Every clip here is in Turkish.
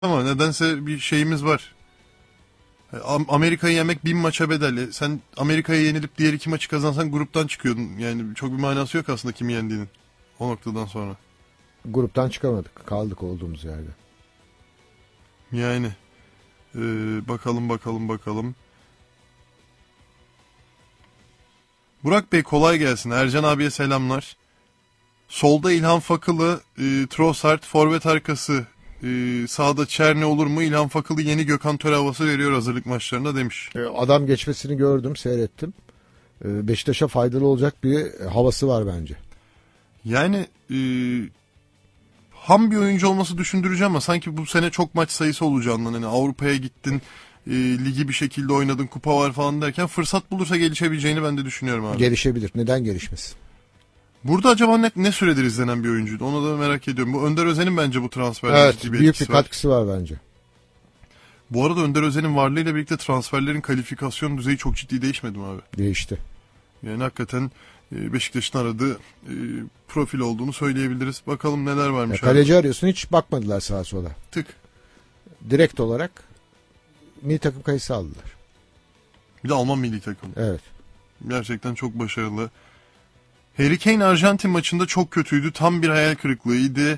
ama nedense bir şeyimiz var. Amerika'yı yemek 1000 maça bedel. Sen Amerika'ya yenilip diğer iki maçı kazansan gruptan çıkıyordun. Yani çok bir manası yok aslında kimi yendiğinin o noktadan sonra. Gruptan çıkamadık. Kaldık olduğumuz yerde. Yani bakalım. Burak Bey kolay gelsin. Ercan abiye selamlar. Solda İlhan Fakılı, Trossard, forvet arkası, sağda Çerni olur mu? İlhan Fakılı yeni Gökhan Töre havası veriyor hazırlık maçlarında demiş. Adam geçmesini gördüm, seyrettim. Beşiktaş'a faydalı olacak bir havası var bence. Yani ham bir oyuncu olması düşündürücü ama sanki bu sene çok maç sayısı olacağından, hani Avrupa'ya gittin, ligi bir şekilde oynadın, kupa var falan derken fırsat bulursa gelişebileceğini ben de düşünüyorum abi. Gelişebilir. Neden gelişmesin? Burada acaba ne süredir izlenen bir oyuncuydu? Onu da merak ediyorum. Bu Önder Özen'in bence bu transferde Evet, ciddi bir büyük etkisi bir var. katkısı var bence. Bu arada Önder Özen'in varlığıyla birlikte transferlerin kalifikasyon düzeyi çok ciddi değişmedi mi abi? Değişti. Yani hakikaten Beşiktaş'ın aradığı profil olduğunu söyleyebiliriz. Bakalım neler varmış abi. Kaleci arıyorsun, hiç bakmadılar sağa sola. Tık. Direkt olarak milli takım kayısı aldılar. Bir de Alman milli takım. Evet. Gerçekten çok başarılı. Harry Kane Arjantin maçında çok kötüydü. Tam bir hayal kırıklığıydı.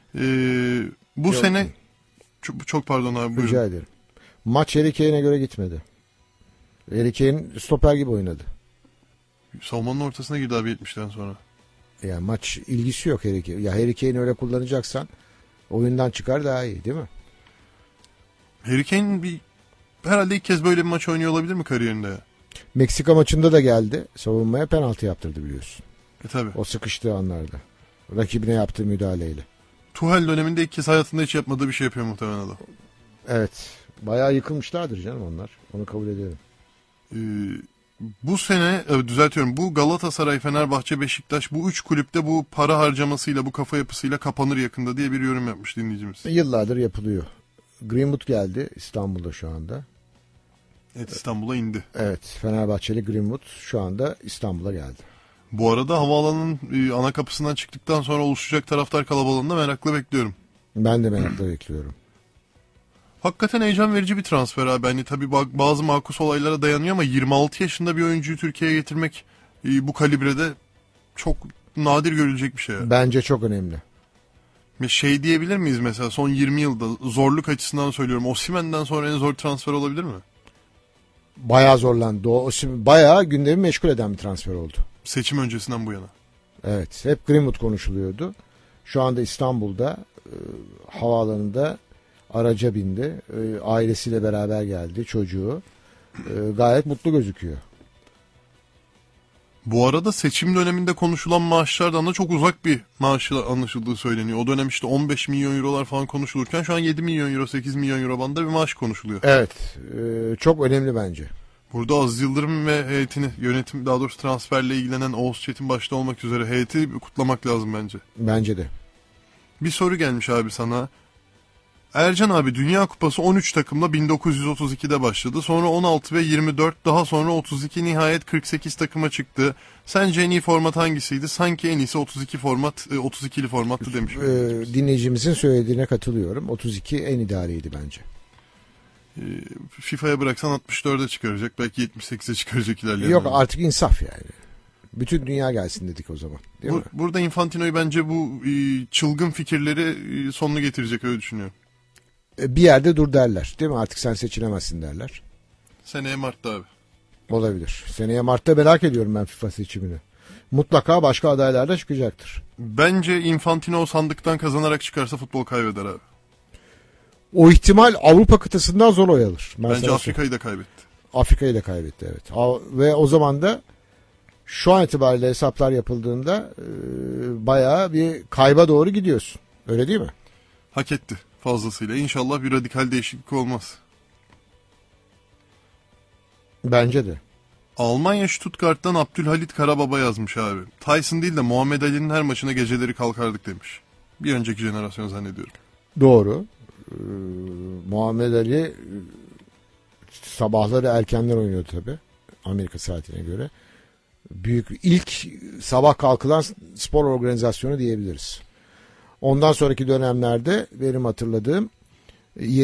Bu Yok. sene çok pardon abi, buyurun. Rica ederim. Maç Harry Kane'e göre gitmedi. Harry Kane stoper gibi oynadı. Savunmanın ortasına girdi abi 70'ten sonra. Yani maç ilgisi yok Harry Kane. Ya Harry Kane'i öyle kullanacaksan oyundan çıkar daha iyi, değil mi? Harry Kane herhalde ilk kez böyle bir maç oynuyor olabilir mi kariyerinde ya? Meksika maçında da geldi. Savunmaya penaltı yaptırdı biliyorsun. Tabi. O sıkıştığı anlarda. Rakibine yaptığı müdahaleyle. Tuchel döneminde ilk kez hayatında hiç yapmadığı bir şey yapıyor muhtemelen adam. Evet. Bayağı yıkılmışlardır canım onlar. Onu kabul ederim. Ee, Bu sene düzeltiyorum, bu Galatasaray, Fenerbahçe, Beşiktaş, bu üç kulüpte bu para harcamasıyla, bu kafa yapısıyla kapanır yakında diye bir yorum yapmış dinleyicimiz. Yıllardır yapılıyor. Greenwood geldi İstanbul'da şu anda. Evet, İstanbul'a indi. Evet, Fenerbahçeli Greenwood şu anda İstanbul'a geldi. Bu arada havaalanının ana kapısından çıktıktan sonra oluşacak taraftar kalabalığında merakla bekliyorum. Ben de merakla bekliyorum. Hakikaten heyecan verici bir transfer abi. Hani tabii bazı makus olaylara dayanıyor ama 26 yaşında bir oyuncuyu Türkiye'ye getirmek bu kalibrede çok nadir görülecek bir şey. Bence çok önemli. Şey diyebilir miyiz mesela, son 20 yılda zorluk açısından söylüyorum, Osimhen'den sonra en zor transfer olabilir mi? Bayağı zorlandı. Bayağı gündemi meşgul eden bir transfer oldu. Seçim öncesinden bu yana. Evet, hep Greenwood konuşuluyordu. Şu anda İstanbul'da havaalanında araca bindi. Ailesiyle beraber geldi, çocuğu. Gayet mutlu gözüküyor. Bu arada seçim döneminde konuşulan maaşlardan da çok uzak bir maaşla anlaşıldığı söyleniyor. O dönem işte 15 milyon eurolar falan konuşulurken şu an 7 milyon euro, 8 milyon euro bandında bir maaş konuşuluyor. Evet, çok önemli bence. Burada Aziz Yıldırım ve heyetini, yönetim, daha doğrusu transferle ilgilenen Oğuz Çetin başta olmak üzere heyeti kutlamak lazım bence. Bence de. Bir soru gelmiş abi sana. Ercan abi, Dünya Kupası 13 takımla 1932'de başladı. Sonra 16 ve 24, daha sonra 32, nihayet 48 takıma çıktı. Sence en iyi format hangisiydi? Sanki en iyisi 32 format, 32'li formattı demiş. Dinleyicimizin söylediğine katılıyorum. 32 en idealiydi bence. FIFA'ya bıraksan 64'e çıkaracak. Belki 78'e çıkaracak ilerleyen. Yok artık insaf yani. Bütün dünya gelsin dedik o zaman. Değil mi? Burada Infantino'yu bence bu çılgın fikirleri sonunu getirecek, öyle düşünüyorum. Bir yerde dur derler. Değil mi? Artık sen seçilemezsin derler. Seneye Mart'ta abi. Olabilir. Seneye Mart'ta merak ediyorum ben FIFA seçimini. Mutlaka başka adaylar da çıkacaktır. Bence Infantino sandıktan kazanarak çıkarsa futbol kaybeder abi. O ihtimal Avrupa kıtasından zor oy alır. Bence Afrika'yı da kaybetti. Afrika'yı da kaybetti, evet. Ve o zaman da şu an itibariyle hesaplar yapıldığında bayağı bir kayba doğru gidiyorsun. Öyle değil mi? Hak etti fazlasıyla. İnşallah bir radikal değişiklik olmaz. Bence de. Almanya Stuttgart'tan Abdülhalit Karababa yazmış abi. Tyson değil de Muhammed Ali'nin her maçına geceleri kalkardık demiş. Bir önceki jenerasyon zannediyorum. Doğru. Muhammed Ali sabahları erkenden oynuyordu tabii. Amerika saatine göre. Büyük, ilk sabah kalkılan spor organizasyonu diyebiliriz. Ondan sonraki dönemlerde benim hatırladığım e,